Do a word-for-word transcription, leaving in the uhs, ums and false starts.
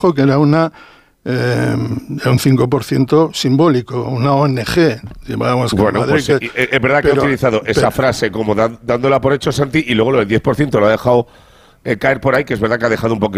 que era una eh, un cinco por ciento simbólico, una O N G. Vamos, bueno, Madrid, pues que, es verdad que pero, ha utilizado esa pero, frase como da, dándola por hecho, Santi, y luego lo del diez por ciento lo ha dejado eh, caer por ahí, que es verdad que ha dejado un poco